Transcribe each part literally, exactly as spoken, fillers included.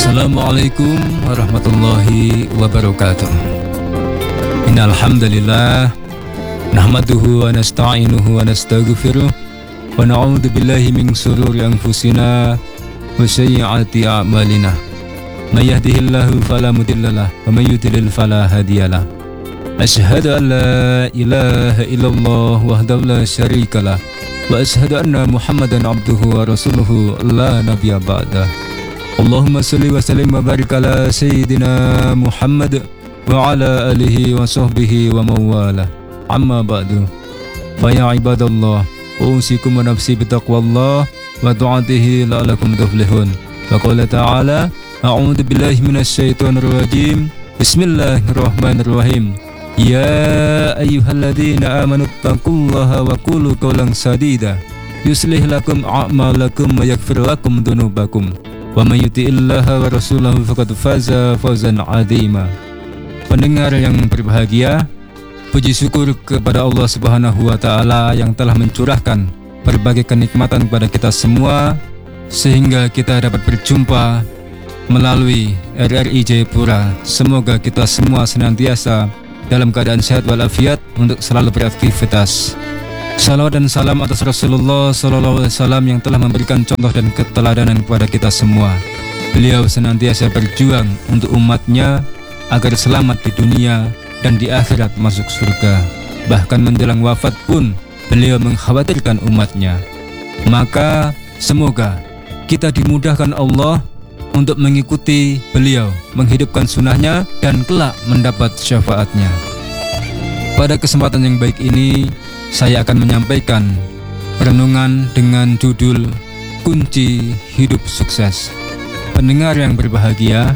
Assalamualaikum warahmatullahi wabarakatuh. Innal hamdalillah nahmaduhu wa nasta'inuhu wa nastaghfiruh wa na'udzu billahi min shururi anfusina wa sayyiati a'malina. May yahdihillahu fala mudhillalah wa may yudlil fala hadiyalah. Asyhadu an la ilaha illallah wahdahu la syarikalah wa asyhadu anna Muhammadan abduhu wa rasuluhu la nabiyya ba'dah. Allahumma salli wa sallim wa barik ala Sayyidina Muhammad wa ala alihi wa sahbihi wa mawala. Amma ba'du. Fa ya ibadallah, usikum wa nafsi bitaqwallah wa ta'atihi la'alakum tuflihun. Wa qala ta'ala, a'udzu billahi minasy syaithanir rajim. Bismillahirrahmanirrahim. Ya ayyuhalladzina amanu taqullaha wa qulu qawlan sadida yuslih lakum a'malakum wa yaghfir lakum dzunubakum. Wa may yuti'illaha wa rasulahu faqad faza fawzan 'azima. Pendengar yang berbahagia, puji syukur kepada Allah Subhanahu wa taala yang telah mencurahkan berbagai kenikmatan kepada kita semua sehingga kita dapat berjumpa melalui R R I Jayapura. Semoga kita semua senantiasa dalam keadaan sehat walafiat untuk selalu beraktivitas. Salawat dan salam atas Rasulullah Sallallahu Alaihi Wasallam yang telah memberikan contoh dan keteladanan kepada kita semua. Beliau senantiasa berjuang untuk umatnya agar selamat di dunia dan di akhirat masuk surga. Bahkan menjelang wafat pun beliau mengkhawatirkan umatnya. Maka semoga kita dimudahkan Allah untuk mengikuti beliau, menghidupkan sunnahnya dan kelak mendapat syafaatnya. Pada kesempatan yang baik ini, saya akan menyampaikan renungan dengan judul Kunci Hidup Sukses. Pendengar yang berbahagia,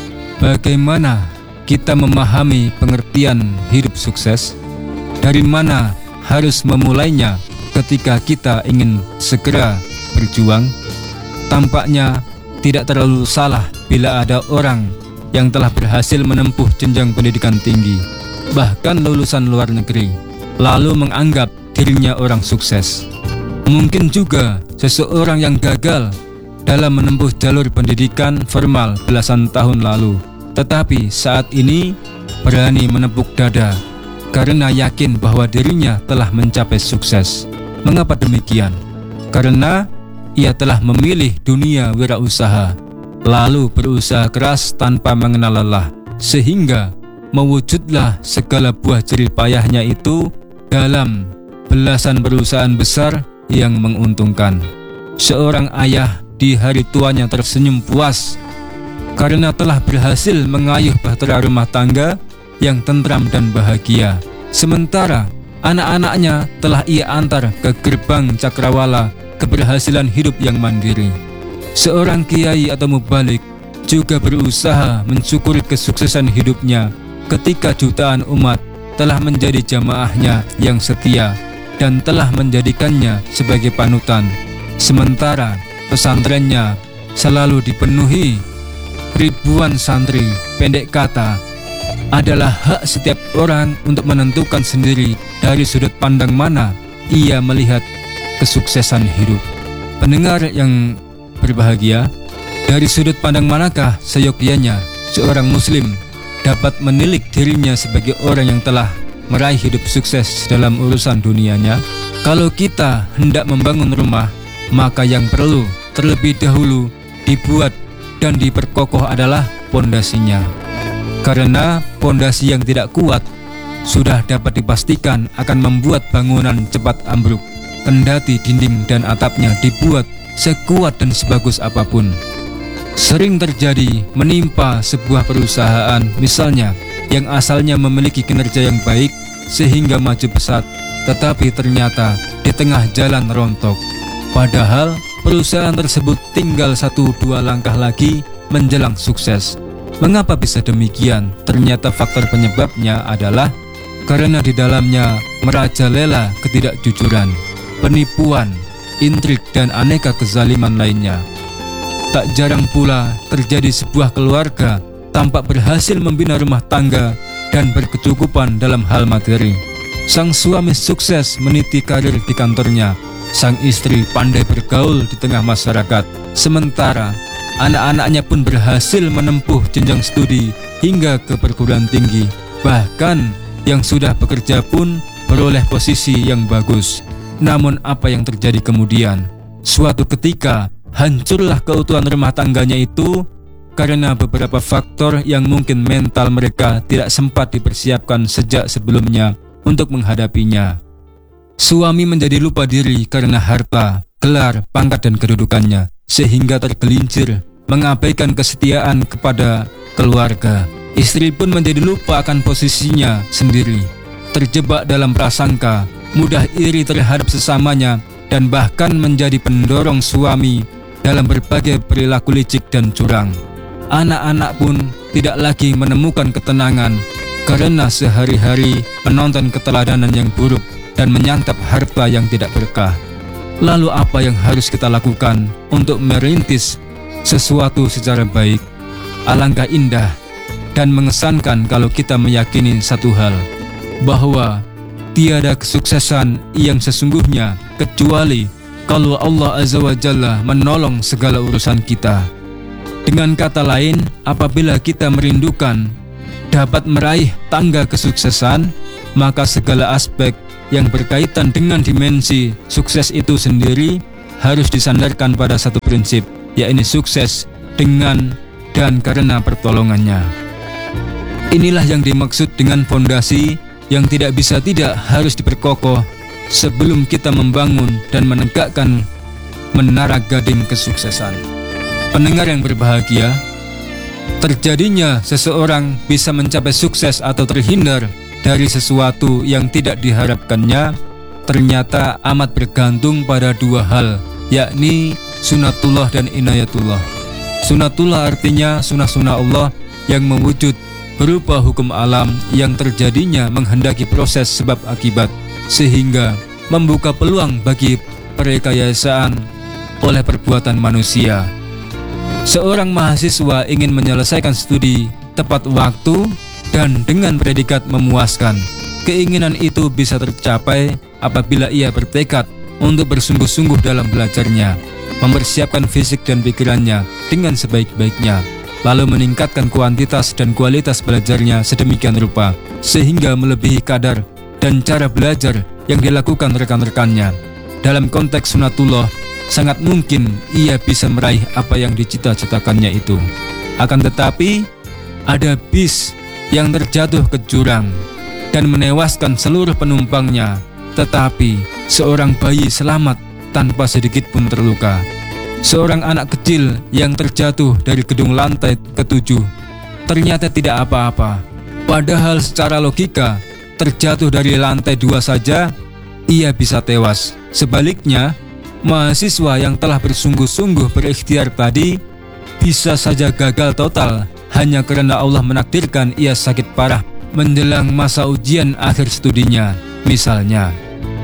bagaimana kita memahami pengertian hidup sukses? Dari mana harus memulainya ketika kita ingin segera berjuang? Tampaknya tidak terlalu salah bila ada orang yang telah berhasil menempuh jenjang pendidikan tinggi, bahkan lulusan luar negeri, lalu menganggap dirinya orang sukses. Mungkin juga seseorang yang gagal dalam menempuh jalur pendidikan formal belasan tahun lalu, tetapi saat ini berani menepuk dada karena yakin bahwa dirinya telah mencapai sukses. Mengapa demikian? Karena ia telah memilih dunia wirausaha, lalu berusaha keras tanpa mengenal lelah, sehingga mewujudlah segala buah jerih payahnya itu dalam belasan perusahaan besar yang menguntungkan. Seorang ayah di hari tuanya tersenyum puas karena telah berhasil mengayuh bahtera rumah tangga yang tentram dan bahagia. Sementara anak-anaknya telah ia antar ke gerbang cakrawala keberhasilan hidup yang mandiri. Seorang kiai atau mubalik juga berusaha mensyukuri kesuksesan hidupnya ketika jutaan umat telah menjadi jamaahnya yang setia dan telah menjadikannya sebagai panutan. Sementara pesantrennya selalu dipenuhi ribuan santri. Pendek kata, adalah hak setiap orang untuk menentukan sendiri dari sudut pandang mana ia melihat kesuksesan hidup. Pendengar yang berbahagia, dari sudut pandang manakah seyogyanya seorang muslim dapat menilik dirinya sebagai orang yang telah meraih hidup sukses dalam urusan dunianya? Kalau kita hendak membangun rumah, maka yang perlu terlebih dahulu dibuat dan diperkokoh adalah pondasinya. Karena pondasi yang tidak kuat sudah dapat dipastikan akan membuat bangunan cepat ambruk, kendati dinding dan atapnya dibuat sekuat dan sebagus apapun. Sering terjadi menimpa sebuah perusahaan misalnya yang asalnya memiliki kinerja yang baik sehingga maju pesat, tetapi ternyata di tengah jalan rontok. Padahal perusahaan tersebut tinggal satu dua langkah lagi menjelang sukses. Mengapa bisa demikian? Ternyata faktor penyebabnya adalah karena di dalamnya merajalela ketidakjujuran, penipuan, intrik dan aneka kezaliman lainnya. Tak jarang pula terjadi sebuah keluarga tampak berhasil membina rumah tangga dan berkecukupan dalam hal materi. Sang suami sukses meniti karir di kantornya, sang istri pandai bergaul di tengah masyarakat, sementara Anak-anaknya pun berhasil menempuh jenjang studi hingga ke perguruan tinggi. Bahkan yang sudah bekerja pun beroleh posisi yang bagus. Namun apa yang terjadi kemudian? Suatu ketika hancurlah keutuhan rumah tangganya itu karena beberapa faktor yang mungkin mental mereka tidak sempat dipersiapkan sejak sebelumnya untuk menghadapinya. Suami menjadi lupa diri karena harta, gelar, pangkat dan kedudukannya, sehingga tergelincir mengabaikan kesetiaan kepada keluarga. Istri pun menjadi lupa akan posisinya sendiri, terjebak dalam prasangka, mudah iri terhadap sesamanya, dan bahkan menjadi pendorong suami dalam berbagai perilaku licik dan curang. Anak-anak pun tidak lagi menemukan ketenangan karena sehari-hari menonton keteladanan yang buruk dan menyantap harta yang tidak berkah. Lalu apa yang harus kita lakukan untuk merintis sesuatu secara baik? Alangkah indah dan mengesankan kalau kita meyakini satu hal, bahwa tiada kesuksesan yang sesungguhnya kecuali kalau Allah Azza wa Jalla menolong segala urusan kita. Dengan kata lain, apabila kita merindukan dapat meraih tangga kesuksesan, maka segala aspek yang berkaitan dengan dimensi sukses itu sendiri harus disandarkan pada satu prinsip, yakni sukses dengan dan karena pertolongannya. Inilah yang dimaksud dengan fondasi yang tidak bisa tidak harus diperkokoh sebelum kita membangun dan menegakkan menara gading kesuksesan. Pendengar yang berbahagia, terjadinya seseorang bisa mencapai sukses atau terhindar dari sesuatu yang tidak diharapkannya ternyata amat bergantung pada dua hal, yakni sunatullah dan inayatullah. Sunatullah artinya sunnah-sunnah Allah yang mewujud berupa hukum alam yang terjadinya menghendaki proses sebab akibat, sehingga membuka peluang bagi perekayasaan oleh perbuatan manusia. Seorang mahasiswa ingin menyelesaikan studi tepat waktu dan dengan predikat memuaskan. Keinginan itu bisa tercapai apabila ia bertekad untuk bersungguh-sungguh dalam belajarnya, mempersiapkan fisik dan pikirannya dengan sebaik-baiknya, lalu meningkatkan kuantitas dan kualitas belajarnya sedemikian rupa sehingga melebihi kadar dan cara belajar yang dilakukan rekan-rekannya. Dalam konteks sunatullah, sangat mungkin ia bisa meraih apa yang dicita-citakannya itu. Akan tetapi, ada bis yang terjatuh ke jurang dan menewaskan seluruh penumpangnya, tetapi seorang bayi selamat tanpa sedikit pun terluka. Seorang anak kecil yang terjatuh dari gedung lantai ketujuh ternyata tidak apa-apa, padahal secara logika terjatuh dari lantai dua saja ia bisa tewas. Sebaliknya, mahasiswa yang telah bersungguh-sungguh berikhtiar tadi bisa saja gagal total hanya karena Allah menakdirkan ia sakit parah menjelang masa ujian akhir studinya. Misalnya,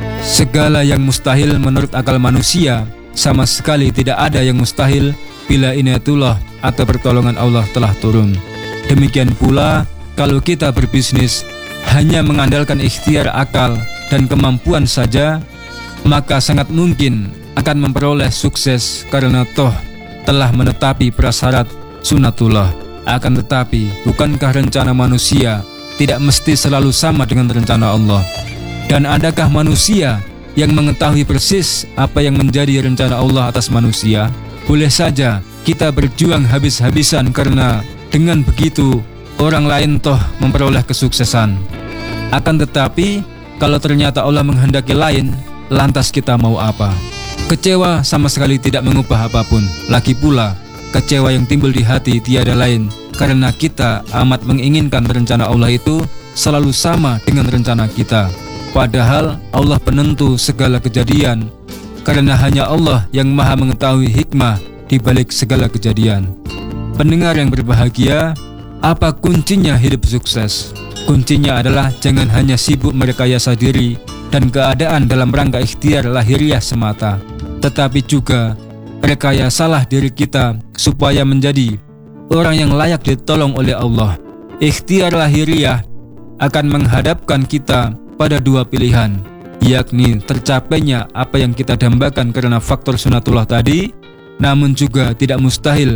segala yang mustahil menurut akal manusia, sama sekali tidak ada yang mustahil bila inayatullah atau pertolongan Allah telah turun. Demikian pula kalau kita berbisnis hanya mengandalkan ikhtiar akal dan kemampuan saja, maka sangat mungkin akan memperoleh sukses karena toh telah menetapi prasyarat sunatullah. Akan tetapi, bukankah rencana manusia tidak mesti selalu sama dengan rencana Allah? Dan adakah manusia yang mengetahui persis apa yang menjadi rencana Allah atas manusia? Boleh saja kita berjuang habis-habisan karena dengan begitu orang lain toh memperoleh kesuksesan. Akan tetapi, kalau ternyata Allah menghendaki lain, lantas kita mau apa? Kecewa sama sekali tidak mengubah apapun. Lagi pula, kecewa yang timbul di hati tiada lain karena kita amat menginginkan rencana Allah itu selalu sama dengan rencana kita. Padahal Allah penentu segala kejadian, karena hanya Allah yang maha mengetahui hikmah di balik segala kejadian. Pendengar yang berbahagia, apa kuncinya hidup sukses? Kuncinya adalah jangan hanya sibuk merekayasa diri dan keadaan dalam rangka ikhtiar lahiriah semata, tetapi juga rekayasalah diri kita supaya menjadi orang yang layak ditolong oleh Allah. Ikhtiar lahiriah akan menghadapkan kita pada dua pilihan, yakni tercapainya apa yang kita dambakan karena faktor sunatullah tadi, namun juga tidak mustahil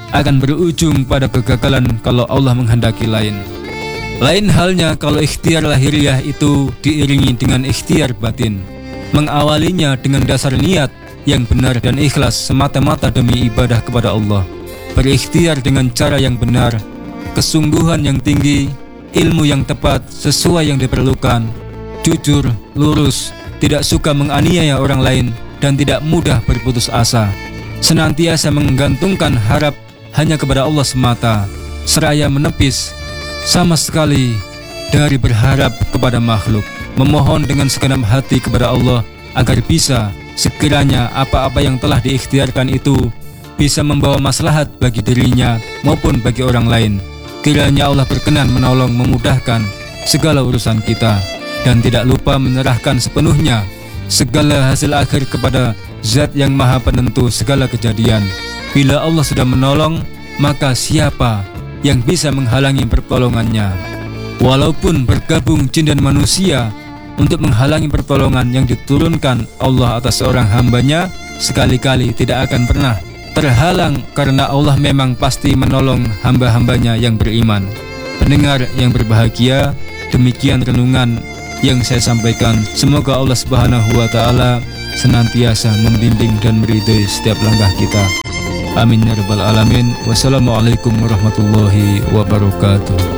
akan berujung pada kegagalan kalau Allah menghendaki lain. Lain halnya kalau ikhtiar lahiriah itu diiringi dengan ikhtiar batin, mengawalinya dengan dasar niat yang benar dan ikhlas semata-mata demi ibadah kepada Allah, berikhtiar dengan cara yang benar, kesungguhan yang tinggi, ilmu yang tepat sesuai yang diperlukan, jujur, lurus, tidak suka menganiaya orang lain, dan tidak mudah berputus asa, senantiasa menggantungkan harap hanya kepada Allah semata, seraya menepis sama sekali dari berharap kepada makhluk, memohon dengan segenap hati kepada Allah agar bisa sekiranya apa-apa yang telah diikhtiarkan itu bisa membawa maslahat bagi dirinya maupun bagi orang lain. Kiranya Allah berkenan menolong memudahkan segala urusan kita, dan tidak lupa menyerahkan sepenuhnya segala hasil akhir kepada Zat yang maha penentu segala kejadian. Bila Allah sudah menolong, maka siapa yang bisa menghalangi pertolongannya? Walaupun bergabung jin dan manusia untuk menghalangi pertolongan yang diturunkan Allah atas seorang hambanya, sekali-kali tidak akan pernah terhalang, karena Allah memang pasti menolong hamba-hambanya yang beriman. Pendengar yang berbahagia, demikian renungan yang saya sampaikan. Semoga Allah Subhanahu wa Ta'ala senantiasa membimbing dan meridai setiap langkah kita. Amin ya rabbal alamin. Wassalamualaikum warahmatullahi wabarakatuh.